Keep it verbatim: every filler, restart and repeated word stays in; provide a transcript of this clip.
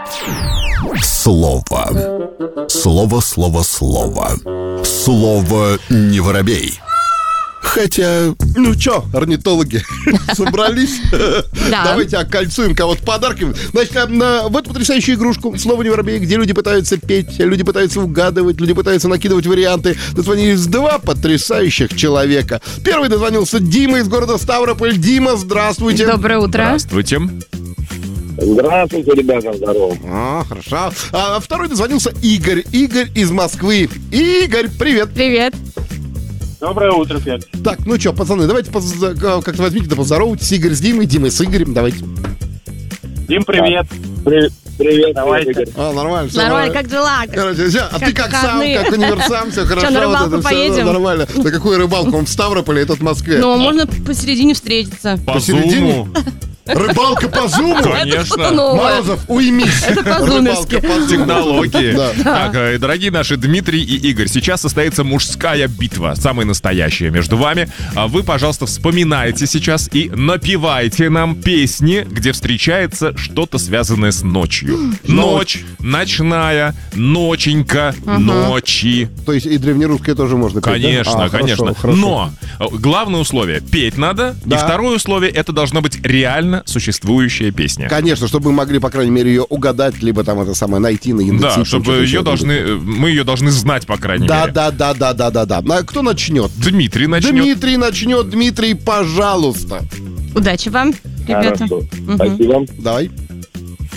Слово. Слово, слово, слово. Слово не воробей. Хотя... Ну чё, орнитологи, собрались? Да. Давайте окольцуем кого-то подарками. Значит, в эту потрясающую игрушку «Слово не воробей», где люди пытаются петь, люди пытаются угадывать, люди пытаются накидывать варианты, дозвонились два потрясающих человека. Первый дозвонился Дима из города Ставрополь. Дима, здравствуйте. Доброе утро. Здравствуйте. Здравствуйте, ребята, здорово. А, хорошо. А второй дозвонился Игорь. Игорь из Москвы. Игорь, привет. Привет. Доброе утро, Петр. Так, ну что, пацаны, давайте поз- как-то возьмите да поздоровайтесь. Игорь с Димой, Дима с Игорем. Давайте. Дим, привет. Привет, привет, давайте. Игорь. А, нормально. Всё Нормально, как дела? Короче, всё, а Как ты как выходные? сам, как универсам, все хорошо. Чё, на рыбалку вот это всё поедем? нормально. На какую рыбалку? Он в Ставрополе, этот в Москве. Ну, можно посередине встретиться. По Посередине? зуму. Рыбалка по зуму? Это что-то Конечно. новое. Морозов, уймись. Это по-зумерски. Рыбалка по зуму. Технологии. Да. Так, э, дорогие наши Дмитрий и Игорь, сейчас состоится мужская битва, самая настоящая между вами. А Вы, пожалуйста, вспоминайте сейчас и напевайте нам песни, где встречается что-то связанное с ночью. Ночь, ночная, ноченька, ночи. То есть и древнерусское тоже можно петь, да? Конечно, А, хорошо, конечно. хорошо. Но э, главное условие — петь надо. Да. И второе условие — это должна быть реально существующая песня. Конечно, чтобы мы могли, по крайней мере, ее угадать, либо там это самое найти на индексе. Да, чтобы ее должны, э, мы ее должны знать, по крайней Да, мере. да, да, да, да, да, да. А кто начнет? Дмитрий начнет. Дмитрий начнет. Дмитрий, пожалуйста. Удачи вам, ребята. Хорошо. Мгм. Спасибо. Давай.